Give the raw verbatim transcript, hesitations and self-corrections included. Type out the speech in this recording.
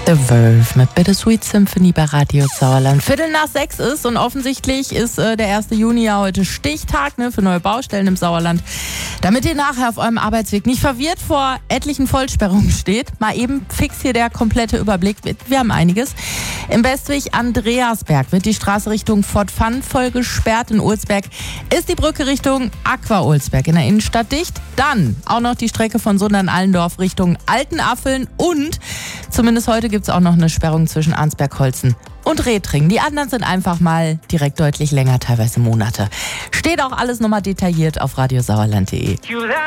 The Verve mit Bittersweet Symphony bei Radio Sauerland. Viertel nach sechs ist und offensichtlich ist äh, der erste Juni ja heute Stichtag ne, für neue Baustellen im Sauerland. Damit ihr nachher auf eurem Arbeitsweg nicht verwirrt vor etlichen Vollsperrungen steht, mal eben fix hier der komplette Überblick. Wir haben einiges. Im Westweg Andreasberg wird die Straße Richtung Fort Fun voll gesperrt. In Olsberg ist die Brücke Richtung Aqua-Olsberg in der Innenstadt dicht. Dann auch noch die Strecke von Sundern-Allendorf Richtung Altenaffeln und zumindest heute gibt es auch noch eine Sperrung zwischen Arnsberg-Holzen und Retring. Die anderen sind einfach mal direkt deutlich länger, teilweise Monate. Steht auch alles nochmal detailliert auf radiosauerland punkt de.